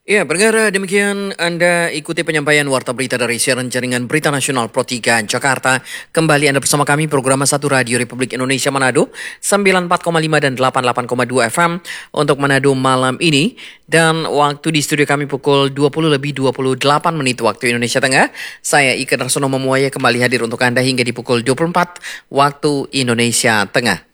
Ya, pendengar, demikian Anda ikuti penyampaian Warta Berita dari siaran jaringan Berita Nasional Pro 3 Jakarta. Kembali Anda bersama kami, program 1 Radio Republik Indonesia Manado, 94,5 dan 88,2 FM untuk Manado malam ini. Dan waktu di studio kami pukul 20 lebih 28 menit waktu Indonesia Tengah. Saya Ika Darsono Memuaya kembali hadir untuk Anda hingga di pukul 24 waktu Indonesia Tengah.